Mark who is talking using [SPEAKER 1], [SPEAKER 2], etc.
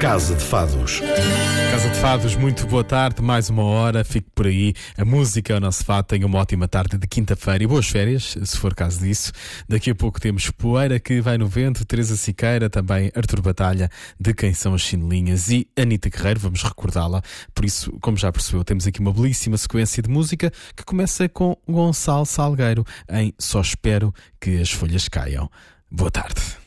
[SPEAKER 1] Casa de Fados.
[SPEAKER 2] Casa de Fados, muito boa tarde, mais uma hora, fique por aí. A música é o nosso fado, tenha uma ótima tarde de quinta-feira e boas férias, se for caso disso. Daqui a pouco temos Poeira, que vai no vento, Teresa Siqueira, também Artur Batalha, de Quem São as Chinelinhas, e Anitta Guerreiro, vamos recordá-la. Por isso, como já percebeu, temos aqui uma belíssima sequência de música que começa com Gonçalo Salgueiro em Só Espero que as Folhas Caiam. Boa tarde.